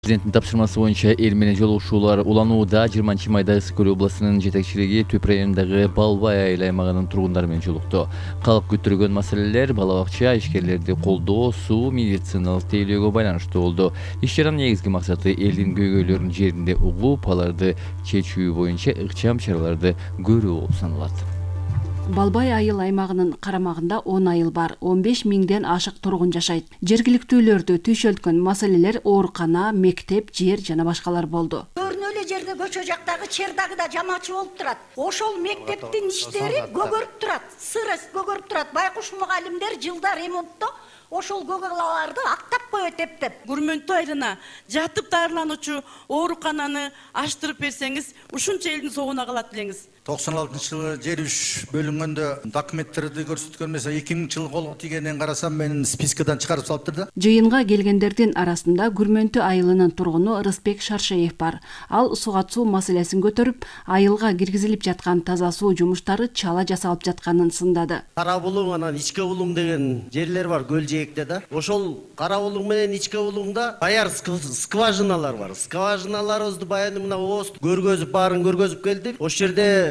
Президенттин тапшырмасы боюнча эл менен жолугушуулар уланууда 20 майда Ысык Көл областынын жетекчилиги Түп районундагы Балбай айыл аймагынын тургундары менен жолукту. Калк көтөргөн маселелер бала бакча, ишкерлерди колдоо, суу, медициналык тейлөөгө байланыштуу болду. Иш чаранын негизги максаты элдин көйгөйлөрүн жеринде угуп, аларды чечүү боюнча ыкчам чараларды көрүү болуп саналат. Балбай айыл аймагынын карамагында 10 айыл бар, 15 миңден ашык тургун жашайт. Жергиликтүүлөрдү түйшөлткөн маселелер оорукана, мектеп, жер жана башкалар болду. Көрнөлүү жерде көчө жактагы чердагы да жамаачы болуп турат. Ошол мектептин иштери көгөрүп турат. Сырыс көгөрүп турат. Байкуш мугалимдер жылда ремонтто ошол көгөлаларды актап коет эптеп. Гүрмөнтү айылына жатып дарылануучу оорукананы аштырып берсеңиз, ушунча элдин соогуна калат элеңиз. 96-жылы жер 3 бөлүнгөндө документтерди көрсөткөн эмесе 2000-жылы колго тийгенин карасам менин спискадан чыгарып салыптыр да. Жыйынга келгендердин арасында Гүрмөнтү айылынын тургуну Рыспек Шаршеев бар. Ал суга суу маселесин көтөрүп, айылга киргизилип жаткан таза суу жумуштары чала жасалып жатканын сындады. Кара булуң анан ичке булуң деген жерлер бар көл жээкте да. Ошол кара булуң менен ичке булуңда даяр скважиналар бар. Скважиналарыбызды баягы мына ооз көргөзүп, баарын көргөзүп келди. Ошол жерде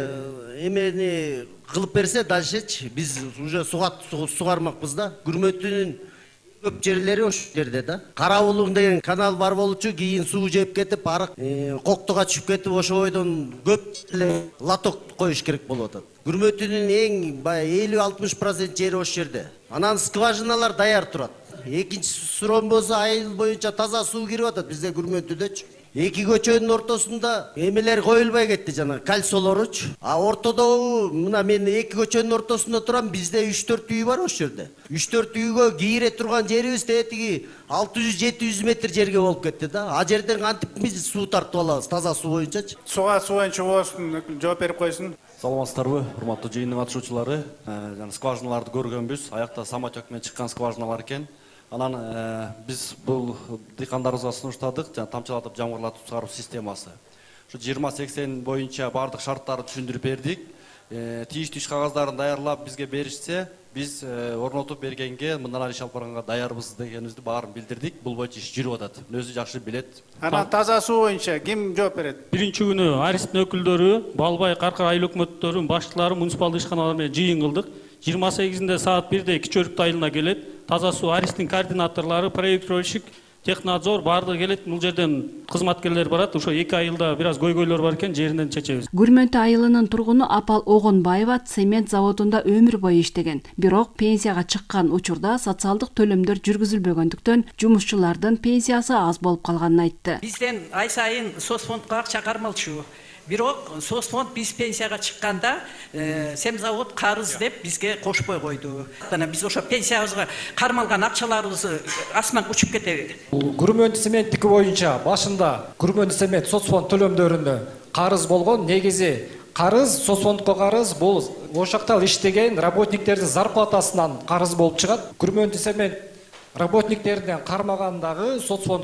эмени кылып берсе дальше биз уже сугармакпыз да. Гүрмөтүнүн көп жерлери ошол жерде да. Кара булуң деген канал бар болчу, кийин суу жеп кетип, арык коктуга түшүп кетип, ошол бойдон көп лоток коюш керек болуп атат. Гүрмөтүнүн эң баягы 50-60% жери ошол жерде. Анан скважиналар даяр турат. Экинчи суроом болсо айыл боюнча таза суу кирип атат бизде Гүрмөтүдөчү. Эки көчөнүн ортосунда эмелер коюлбай кетти жана кальсолоручу. А ортодогу мына мен эки көчөнүн ортосунда турам, бизде 3-4 үй бар ошол жерде. 3-4 үйгө кийире турган жерибиз тетиги 600-700 метр жерге болуп кетти да. А жерден кантип биз суу тартып алабыз таза суу боюнчачы? Суга суу боюнча ооздун жооп берип койсун. Саламатсыздарбы, урматтуу жыйындын катышуучулары. Жана скважиналарды көргөнбүз. Аякта самотек менен чыккан скважиналар экен. Анан биз бул дыйкандарыбызга сунуштадык, жана тамчылатып жамгырлатып чыгаруу системасы. Ушу 20-80 боюнча бардык шарттарды түшүндүрүп бердик. Тийиштүү иш кагаздарын даярлап бизге беришсе, биз орнотуп бергенге, мындан ары иш алып барганга даярбыз дегенибизди баарын билдирдик. Бул боюнча иш жүрүп атат. Өзү жакшы билет. Анан таза суу боюнча ким жооп берет? Биринчи күнү Аристин өкүлдөрү, Балбай, Каркар айыл өкмөттөрүнүн башчылары муниципалдык ишканалар менен жыйын кылдык. 28-inde saat 1'de Кичөрүктү айылына келет. Таза суу Аристин координаторлору, проектировщик, технадзор баардыгы келет. Бул жерден кызматкерлер барат. Ошо 2 айылда бир аз көйгөйлөр бар экен, жеринен чечебиз. Гүрмөнтү айылынын тургуну Апал Огонбаева цемент заводунда өмүр бою иштеген. Бирок пенсияга чыккан учурда социалдык төлөмдөр жүргүзүлбөгөндүктөн жумушчулардын пенсиясы аз болуп калганын айтты. Бизден ай сайын соцфондко акча кармалчу. Бирок соцфонд биз пенсияга чыкканда семзавод карыз деп бизге кошпой койду. Анан биз ошо пенсиябызга кармалган акчаларыбыз асман учуп кетеби. Гүрмөнтү цементтики боюнча башында Гүрмөнтү цемент соцфонд төлөмдөрүндө карыз болгон. Негизи карыз, соцфондко карыз бул ошол жакта иштеген работниктердин зарплатасынан карыз болуп чыгат. Гүрмөнтү цемент работниктеринен кармагандагы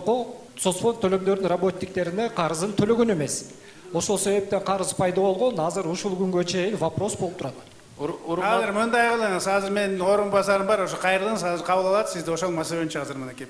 соцфонд төлөмдөрүнүн работниктерине карызын төлөгөн эмес. Ошол себептен карыз пайда болгон. Азыр ушул күнгө чейин вопрос болуп турат. Азыр мындай кылыңыз, азыр менин орун басарым бар, ошо кайрылыңыз, азыр кабыл алат сизди ошол маселе боюнча азыр мынакей.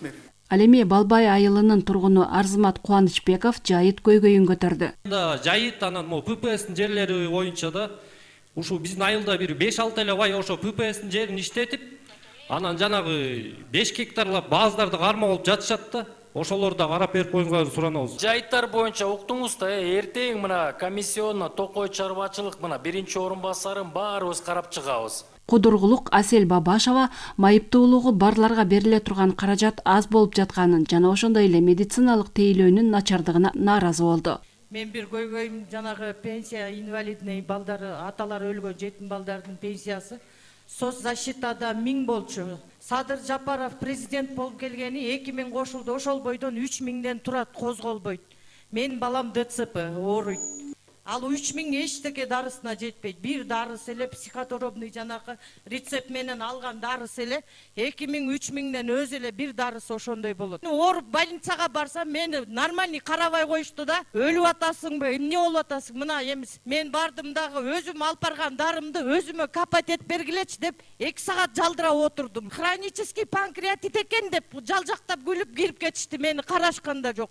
Ал эми Балбай айылынын тургуну Арзымат Кубанычбеков жайыт көйгөйүн көтөрдү. Жайыт анан ППСтин жерлери боюнча да ушул биздин айылда бир 5-6 эле бай ошо ППСтин жерин иштетип, анан жанагы 5 гектарлап баздарды карма болуп жатышат да. Ошолорду да карап берип коюңузга суранабыз. Жайыттар боюнча уктуңуз да, эртең мына комиссионно токой чарбачылык мына биринчи орун басарын баарыбыз карап чыгабыз. Кудургулук Асель Бабашева майыптуулугу барларга бериле турган каражат аз болуп жатканын жана ошондой эле медициналык тейлөөнүн начардыгына нааразы болду. Мен бир көйгөйүм жанагы пенсия инвалидный балдары, аталары өлгөн жетим балдардын пенсиясы соцзащитада 1000 болчу. Садыр Жапаров президент болуп келгени 2000 кошулду. Ошол бойдон 3000ден турат, козголбойт. Менин балам ДЦП ооруйт. Ал 3000 эчтеке дарысына жетпейт. Бир дарысы эле психоторобный жанакы рецепт менен алган дарысы эле 2000-3000ден өзү эле бир дарысы ошондой болот. Ооруп больницага барсам мени нормальный карабай коюшту да. Өлүп атасыңбы, эмне болуп атасың? Мына эмес. Мен бардым дагы өзүм алып барган дарымды өзүмө капать этип бергилечи деп 2 саат жалдырап отурдум. Хронический панкреатит экен деп жалжактап күлүп кирип кетишти, мени карашканда жок.